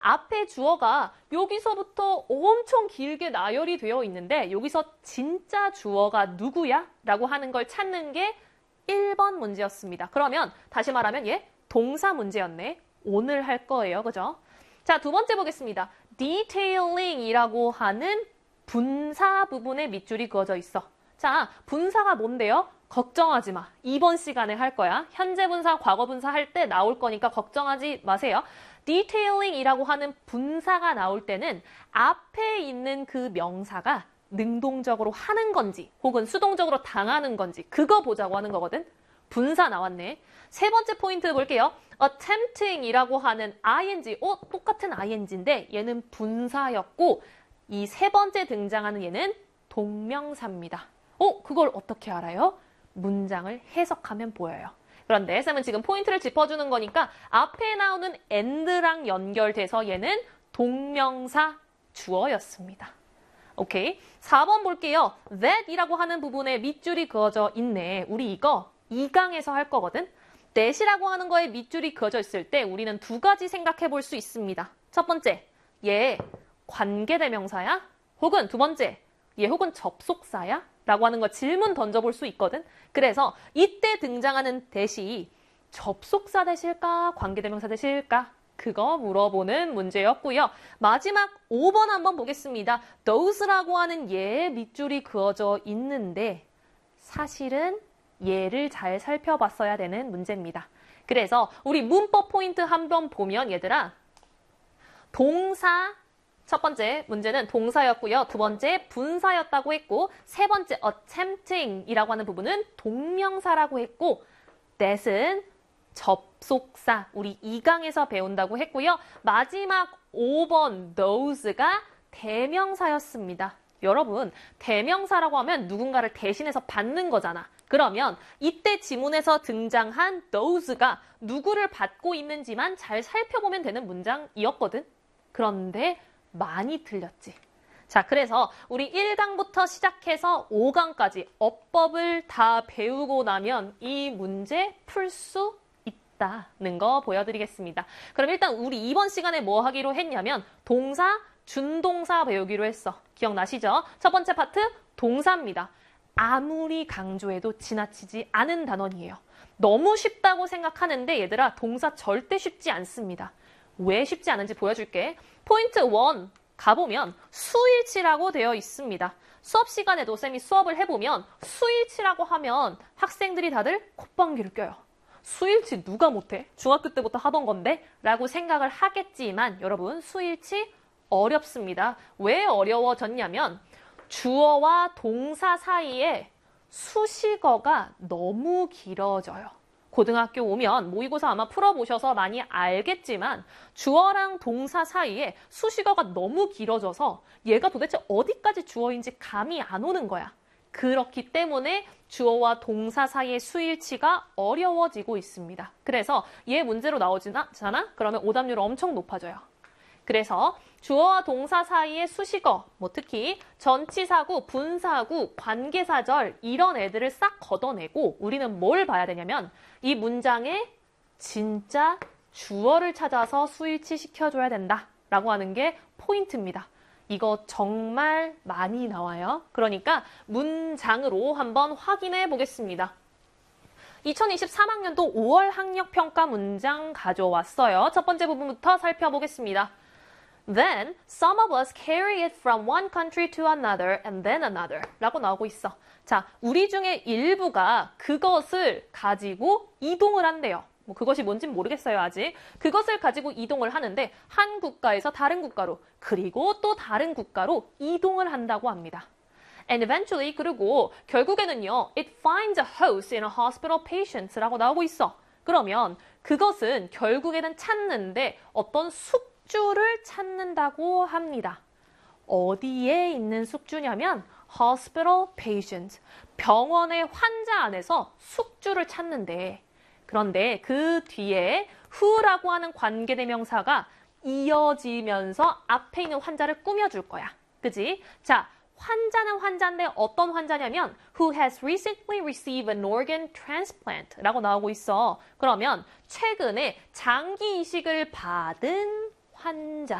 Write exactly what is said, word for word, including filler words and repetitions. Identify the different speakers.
Speaker 1: 앞에 주어가 여기서부터 엄청 길게 나열이 되어 있는데 여기서 진짜 주어가 누구야? 라고 하는 걸 찾는 게 일 번 문제였습니다. 그러면 다시 말하면 얘 동사 문제였네. 오늘 할 거예요. 그죠? 자, 두 번째 보겠습니다. detailing이라고 하는 분사 부분에 밑줄이 그어져 있어. 자, 분사가 뭔데요? 걱정하지 마. 이번 시간에 할 거야. 현재 분사, 과거 분사 할 때 나올 거니까 걱정하지 마세요. detailing이라고 하는 분사가 나올 때는 앞에 있는 그 명사가 능동적으로 하는 건지 혹은 수동적으로 당하는 건지 그거 보자고 하는 거거든. 분사 나왔네. 세 번째 포인트 볼게요. attempting이라고 하는 ing, 어? 똑같은 ing인데 얘는 분사였고 이 세 번째 등장하는 얘는 동명사입니다. 어? 그걸 어떻게 알아요? 문장을 해석하면 보여요. 그런데 쌤은 지금 포인트를 짚어주는 거니까 앞에 나오는 and랑 연결돼서 얘는 동명사 주어였습니다. 오케이. 사 번 볼게요. that이라고 하는 부분에 밑줄이 그어져 있네. 우리 이거 이 강에서 할 거거든. that이라고 하는 거에 밑줄이 그어져 있을 때 우리는 두 가지 생각해 볼 수 있습니다. 첫 번째, 얘 관계대명사야? 혹은 두 번째, 얘 혹은 접속사야? 라고 하는 거 질문 던져볼 수 있거든. 그래서 이때 등장하는 that이 접속사 that일까? 관계대명사 that일까? 그거 물어보는 문제였고요. 마지막 오 번 한번 보겠습니다. those라고 하는 얘의 밑줄이 그어져 있는데 사실은 얘를 잘 살펴봤어야 되는 문제입니다. 그래서 우리 문법 포인트 한번 보면 얘들아 동사 첫 번째 문제는 동사였고요. 두 번째 분사였다고 했고 세 번째 attempting이라고 하는 부분은 동명사라고 했고 that은 접속사, 우리 이 강에서 배운다고 했고요. 마지막 오 번 those가 대명사였습니다. 여러분, 대명사라고 하면 누군가를 대신해서 받는 거잖아. 그러면 이때 지문에서 등장한 those가 누구를 받고 있는지만 잘 살펴보면 되는 문장이었거든. 그런데 많이 틀렸지. 자, 그래서 우리 일 강부터 시작해서 오 강까지 어법을 다 배우고 나면 이 문제 풀 수 있다는 거 보여드리겠습니다. 그럼 일단 우리 이번 시간에 뭐 하기로 했냐면 동사, 준동사 배우기로 했어. 기억나시죠? 첫 번째 파트 동사입니다. 아무리 강조해도 지나치지 않은 단원이에요. 너무 쉽다고 생각하는데 얘들아 동사 절대 쉽지 않습니다. 왜 쉽지 않은지 보여줄게. 포인트 일 가보면 수일치라고 되어 있습니다. 수업 시간에도 쌤이 수업을 해보면 수일치라고 하면 학생들이 다들 콧방귀를 껴요. 수일치 누가 못해? 중학교 때부터 하던 건데? 라고 생각을 하겠지만 여러분 수일치 어렵습니다. 왜 어려워졌냐면 주어와 동사 사이에 수식어가 너무 길어져요. 고등학교 오면 모의고사 아마 풀어보셔서 많이 알겠지만 주어랑 동사 사이에 수식어가 너무 길어져서 얘가 도대체 어디까지 주어인지 감이 안 오는 거야. 그렇기 때문에 주어와 동사 사이의 수일치가 어려워지고 있습니다. 그래서 얘 문제로 나오잖아? 그러면 오답률 엄청 높아져요. 그래서 주어와 동사 사이의 수식어, 뭐 특히 전치사구, 분사구, 관계사절 이런 애들을 싹 걷어내고 우리는 뭘 봐야 되냐면 이 문장에 진짜 주어를 찾아서 수일치 시켜줘야 된다라고 하는 게 포인트입니다. 이거 정말 많이 나와요. 그러니까 문장으로 한번 확인해 보겠습니다. 이천이십삼 학년도 오월 학력평가 문장 가져왔어요. 첫 번째 부분부터 살펴보겠습니다. Then, some of us carry it from one country to another and then another 라고 나오고 있어. 자, 우리 중에 일부가 그것을 가지고 이동을 한대요. 뭐 그것이 뭔진 모르겠어요, 아직. 그것을 가지고 이동을 하는데 한 국가에서 다른 국가로 그리고 또 다른 국가로 이동을 한다고 합니다. And eventually, 그리고 결국에는요, it finds a host in a hospital patient 라고 나오고 있어. 그러면 그것은 결국에는 찾는데 어떤 숙주를 찾는다고 합니다. 어디에 있는 숙주냐면 hospital patient, 병원의 환자 안에서 숙주를 찾는데 그런데 그 뒤에 who라고 하는 관계대명사가 이어지면서 앞에 있는 환자를 꾸며줄 거야. 그지? 자, 환자는 환자인데 어떤 환자냐면 who has recently received an organ transplant 라고 나오고 있어. 그러면 최근에 장기 이식을 받은 환자.